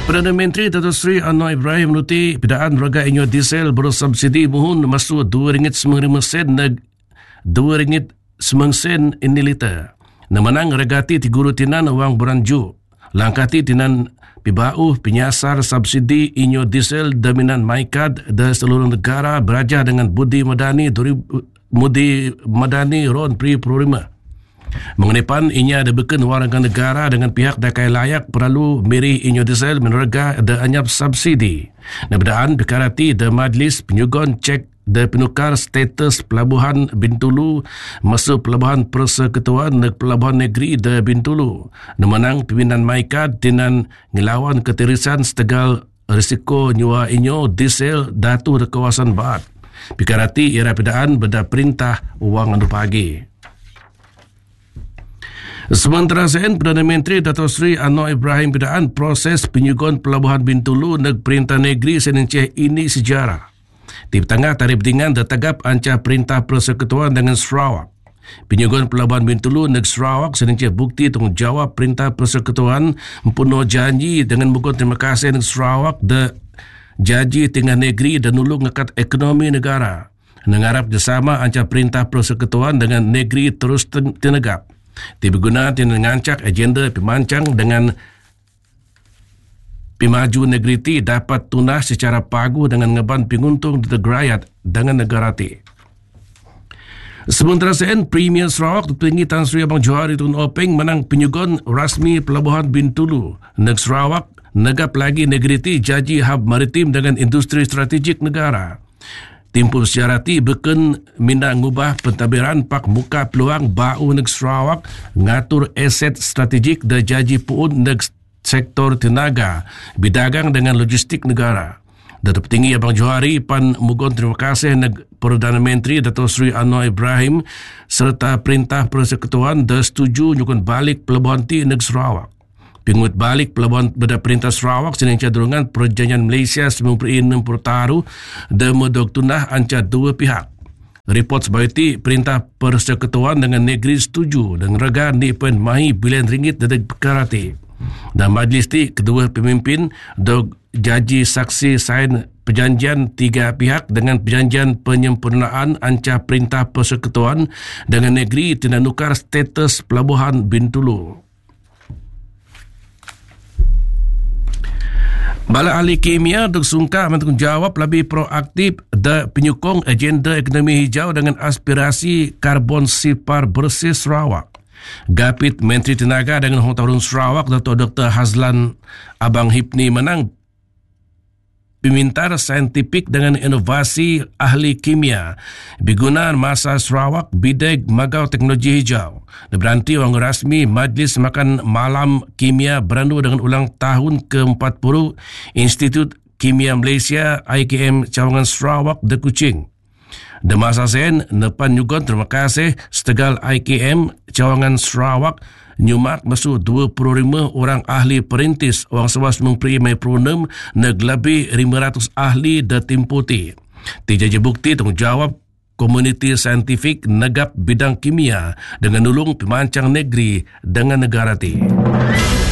Perdana Menteri Datuk Seri Anwar Ibrahim menuti pidaan raga inyo diesel bersubsidi mohon masuk RM2.95 nag RM2.9 ini liter. Namanang regati tiguru tinan wang beranju. Langkati tinan pibau penyasar subsidi inyo diesel dominan maikad di seluruh negara beraja dengan Budi Madani Ron Pri Prurima. Mengedepan inya ada beken warga negara dengan pihak dakai layak perlu meri inyo diesel menerga ada anyap subsidi. Nabdaan bekarati de majlis penyugon cek de penukar status pelabuhan Bintulu masuk pelabuhan persekutuan neg pelabuhan negeri de Bintulu. Nemenang pimpinan maikad tinan ngelawan ketirisan setegal risiko nyua inyo diesel datu de kawasan barat. Bekarati era pedaan beda perintah wang andu pagi. Sementara sen Perdana Menteri Datuk Seri Anwar Ibrahim pidaan proses penyugon pelabuhan Bintulu neg perintah negeri senenceh ini sejarah. Di tengah tarikh dengan datagap anca perintah persekutuan dengan Sarawak. Penyugon pelabuhan Bintulu neg Sarawak senenceh bukti tanggungjawab perintah persekutuan mempunuh janji dengan bukan terima kasih neg Sarawak de janji tengah negeri dan nulung ngekat ekonomi negara. Nengarap bersama anca perintah persekutuan dengan negeri terus tenegap. Dibeguna dengan ngancak agenda pemancang dengan pemaju negeri ti dapat tunah secara pagu dengan ngeban penguntung di gerayat dengan negara ti. Sementara sen Premier Sarawak Tinggi Tan Sri Abang Johari Tun Openg menang penyugon rasmi pelabuhan Bintulu. Neg Sarawak negap lagi negeri ti jaji hub maritim dengan industri strategik negara. Timpul sejarah ti beken minda ngubah pentadbiran pak muka peluang bau neg Sarawak ngatur aset strategik dan jaji puun neg sektor tenaga, bidagang dengan logistik negara. Datuk Tinggi Abang Johari pan mugon terima kasih neg Perdana Menteri Datuk Seri Anwar Ibrahim serta perintah persekutuan dah setuju nyukun balik pelabuhan ti neg Sarawak. Pingut balik pelabuhan beda perintah Sarawak senang cadurungan perjanjian Malaysia 90 taru dan medok tunah anca dua pihak. Report sebagai perintah persekutuan dengan negeri setuju dengan rega RM2.5 bilion dari perkara ti. Dan majlis ti kedua pemimpin dog jaji saksi sain perjanjian tiga pihak dengan perjanjian penyempurnaan anca perintah persekutuan dengan negeri tidak nukar status pelabuhan Bintulu. Bala ahli kimia duk sungka bertanggungjawab lebih proaktif dan penyokong agenda ekonomi hijau dengan aspirasi karbon sifar bersih Sarawak. Gapit Menteri Tenaga dengan Hong Tahun Sarawak Dato' Dr. Hazlan Abang Hipni menang pemintar saintifik dengan inovasi ahli kimia bigunan masa Sarawak bideg magau teknologi hijau. Berhenti orang rasmi Majlis Makan Malam Kimia berandu dengan ulang tahun ke-40 Institut Kimia Malaysia IKM Cawangan Sarawak de Kuching. De masa sen nepan nyugon terima kasih setegal IKM Cawangan Sarawak nyumak masuk 25 orang ahli perintis orang sewas memperi mai pronem neg lebih 500 ahli dan tim putih. Tijaji bukti tanggungjawab komuniti saintifik negap bidang kimia dengan nulung pemancang negeri dengan negara ti.